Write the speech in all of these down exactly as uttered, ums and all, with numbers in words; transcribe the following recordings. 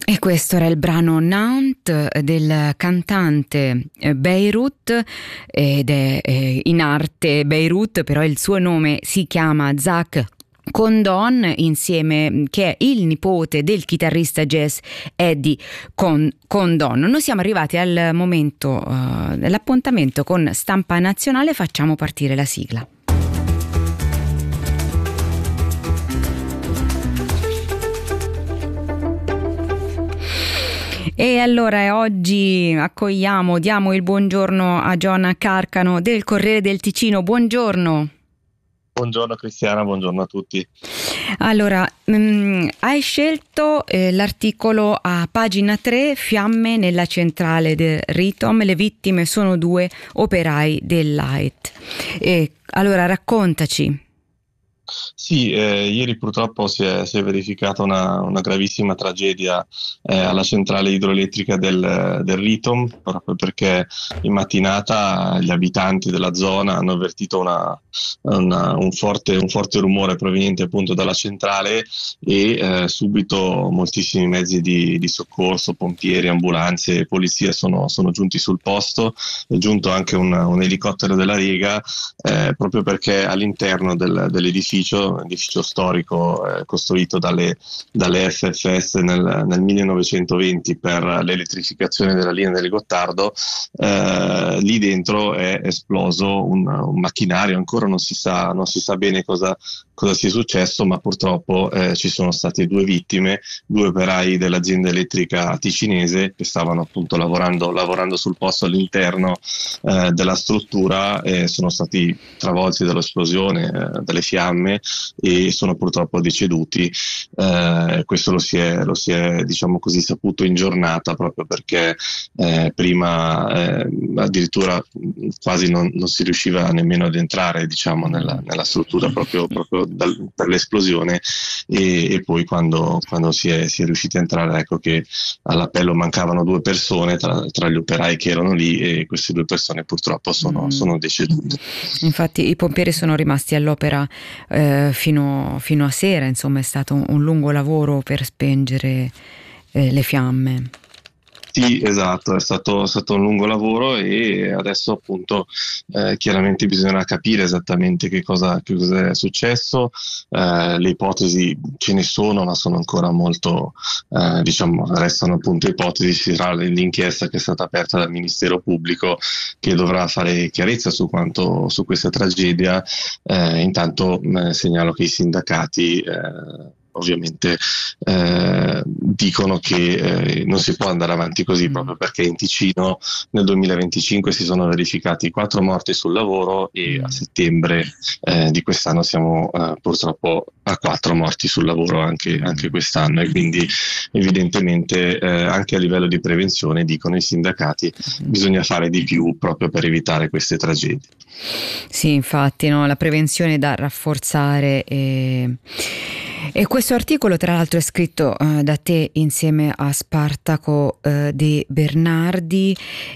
E questo era il brano Nantes del cantante Beirut, ed è eh, in arte Beirut, però il suo nome si chiama Zach Condon, insieme, che è il nipote del chitarrista jazz Eddie Con- Condon. Noi siamo arrivati al momento uh, dell'appuntamento con Stampa Nazionale, facciamo partire la sigla. E allora oggi accogliamo, diamo il buongiorno a Giona Carcano del Corriere del Ticino. Buongiorno. Buongiorno Cristiana, buongiorno a tutti. Allora, mh, hai scelto eh, l'articolo a pagina tre, fiamme nella centrale del Ritom, le vittime sono due operai dell'A I T. E allora raccontaci. Sì, eh, ieri purtroppo si è, si è verificata una, una gravissima tragedia eh, alla centrale idroelettrica del, del Ritom, proprio perché in mattinata gli abitanti della zona hanno avvertito una, una, un, forte, un forte rumore proveniente appunto dalla centrale e eh, subito moltissimi mezzi di, di soccorso, pompieri, ambulanze e polizia sono, sono giunti sul posto. È giunto anche un, un elicottero della Lega eh, proprio perché all'interno del, dell'edificio edificio storico eh, costruito dalle, dalle F F S nel, nel millenovecentoventi per l'elettrificazione della linea del Gottardo, eh, lì dentro è esploso un, un macchinario, ancora non si sa, non si sa bene cosa, cosa sia successo, ma purtroppo eh, ci sono state due vittime, due operai dell'azienda elettrica ticinese che stavano appunto lavorando, lavorando sul posto all'interno eh, della struttura e sono stati travolti dall'esplosione, eh, dalle fiamme, e sono purtroppo deceduti. Eh, questo lo si è, lo si è diciamo così saputo in giornata, proprio perché eh, prima eh, addirittura quasi non, non si riusciva nemmeno ad entrare diciamo nella, nella struttura proprio, proprio dal, per l'esplosione e, e poi quando, quando si, è, si è riusciti a entrare, ecco che all'appello mancavano due persone tra, tra gli operai che erano lì e queste due persone purtroppo sono, mm. sono decedute. Infatti i pompieri sono rimasti all'opera eh, fino, fino a sera, insomma è stato un, un lungo lavoro per spengere eh, le fiamme. Sì, esatto, è stato, è stato un lungo lavoro e adesso appunto eh, chiaramente bisognerà capire esattamente che cosa, che cosa è successo. Eh, le ipotesi ce ne sono, ma sono ancora molto, eh, diciamo, restano appunto ipotesi. Ci sarà l'inchiesta che è stata aperta dal Ministero Pubblico che dovrà fare chiarezza su quanto, su questa tragedia. Eh, intanto eh, segnalo che i sindacati eh, ovviamente eh, dicono che eh, non si può andare avanti così, proprio perché in Ticino nel duemilaventicinque si sono verificati quattro morti sul lavoro e a settembre eh, di quest'anno siamo eh, purtroppo a quattro morti sul lavoro anche, anche quest'anno, e quindi evidentemente eh, anche a livello di prevenzione, dicono i sindacati, bisogna fare di più proprio per evitare queste tragedie. Sì, infatti, no, la prevenzione è da rafforzare e... E questo articolo tra l'altro è scritto uh, da te insieme a Spartaco uh, De Bernardi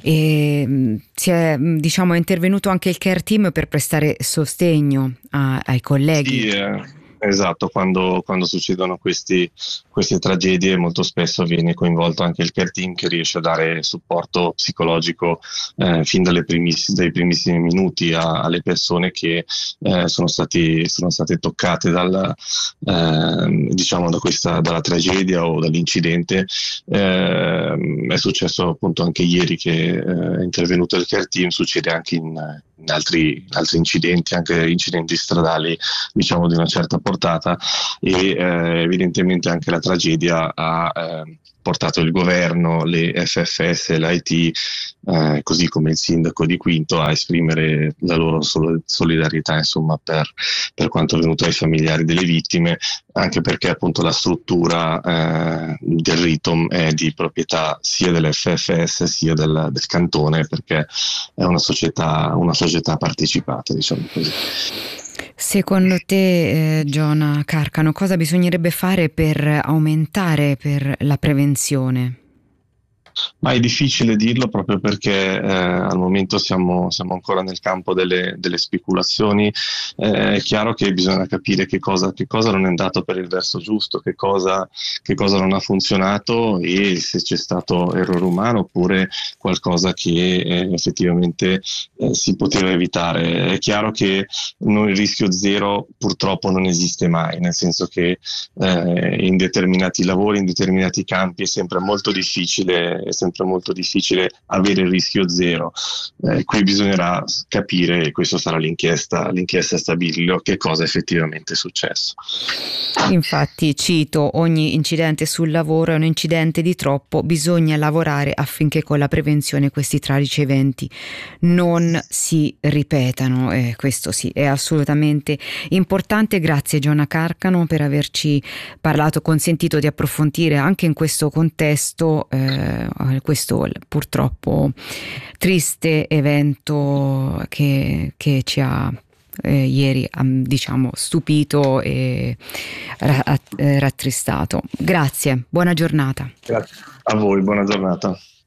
e mh, si è, mh, diciamo, è intervenuto anche il Care Team per prestare sostegno a, ai colleghi. Sì, eh. Esatto, quando, quando succedono questi, queste tragedie molto spesso viene coinvolto anche il care team che riesce a dare supporto psicologico eh, fin dalle primis, dai primissimi minuti a, alle persone che eh, sono, stati, sono state toccate dal, eh, diciamo da questa, dalla tragedia o dall'incidente. Eh, è successo appunto anche ieri che eh, è intervenuto il care team, succede anche in, in, altri, in altri incidenti, anche incidenti stradali diciamo di una certa portata. portata e eh, evidentemente anche la tragedia ha eh, portato il governo, le F F S e l'I T, eh, così come il sindaco di Quinto, a esprimere la loro sol- solidarietà insomma per, per quanto avvenuto ai familiari delle vittime, anche perché appunto la struttura eh, del Ritom è di proprietà sia delle F F S sia del, del cantone, perché è una società, una società partecipata, diciamo così. Secondo te, eh, Giona Carcano, cosa bisognerebbe fare per aumentare per la prevenzione? Ma è difficile dirlo proprio perché eh, al momento siamo, siamo ancora nel campo delle, delle speculazioni. Eh, è chiaro che bisogna capire che cosa, che cosa non è andato per il verso giusto, che cosa, che cosa non ha funzionato e se c'è stato errore umano oppure qualcosa che eh, effettivamente eh, si poteva evitare. È chiaro che non, il rischio zero purtroppo non esiste mai, nel senso che eh, in determinati lavori, in determinati campi è sempre molto difficile è sempre molto difficile avere il rischio zero. Eh, qui bisognerà capire, e questo sarà l'inchiesta, l'inchiesta a stabilirlo, che cosa effettivamente è successo. Infatti cito: ogni incidente sul lavoro è un incidente di troppo, bisogna lavorare affinché con la prevenzione questi tragici eventi non si ripetano, e questo sì è assolutamente importante. Grazie Giona Carcano per averci parlato, consentito di approfondire anche in questo contesto eh, questo purtroppo triste evento che, che ci ha eh, ieri diciamo stupito e ra- eh, rattristato. Grazie, buona giornata. Grazie a voi, buona giornata.